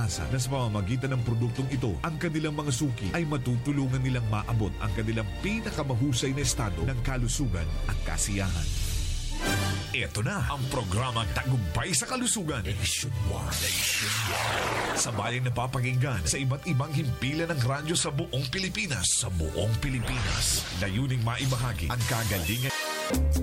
pag-asa na sa pamamagitan ng produktong ito, ang kanilang mga suki ay matutulungan nilang maabot ang kanilang pinakamahusay na estado ng kalusugan at kasiyahan. Ito na ang programang Tagumpay sa Kalusugan Nationwide. Sa bayang napapakinggan sa iba't ibang himpilan ng radyo sa buong Pilipinas. Layuning maibahagi ang kagalingan